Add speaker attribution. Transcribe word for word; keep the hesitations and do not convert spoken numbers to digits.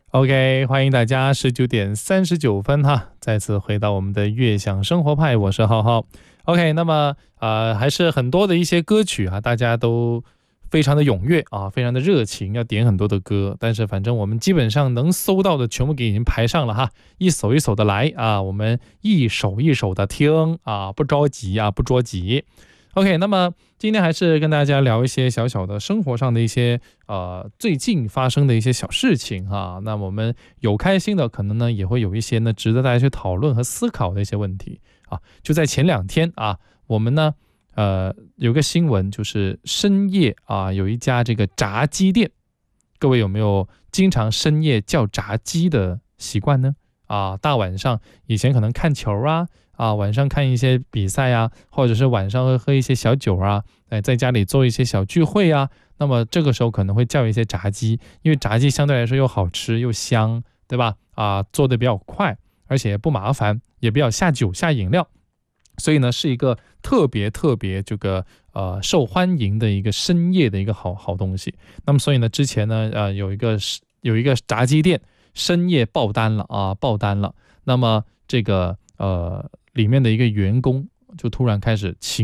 Speaker 1: OK，欢迎大家十九点三十九分哈，再次回到我们的悦享生活派，我是浩浩。OK，那么呃还是很多的一些歌曲啊，大家都非常的踊跃啊，非常的热情，要点很多的歌，但是反正我们基本上能搜到的全部给已经排上了哈，一首一首的来啊，我们一首一首的听啊，不着急啊，不着急。OK，那么今天还是跟大家聊一些小小的生活上的一些呃最近发生的一些小事情哈。那我们有开心的，可能呢也会有一些呢值得大家去讨论和思考的一些问题啊。就在前两天啊，我们呢呃有个新闻，就是深夜啊有一家这个炸鸡店，各位有没有经常深夜叫炸鸡的习惯呢？啊，大晚上以前可能看球啊。啊，晚上看一些比赛啊，或者是晚上会喝一些小酒啊，哎，在家里做一些小聚会啊，那么这个时候可能会叫一些炸鸡，因为炸鸡相对来说又好吃又香，对吧？啊，做的比较快，而且不麻烦，也比较下酒下饮料，所以呢是一个特别特别这个呃受欢迎的一个深夜的一个好好东西。那么所以呢之前呢呃有一个有一个炸鸡店深夜爆单了啊，爆单了，那么这个呃里面的一个员工就突然开始情